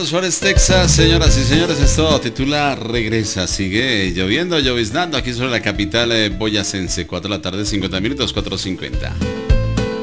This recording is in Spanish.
Palos Suárez, Texas. Señoras y señores, esto titula Regresa. Sigue lloviendo, lloviznando aquí sobre la capital boyacense. 4 de la tarde, 50 minutos, 4:50.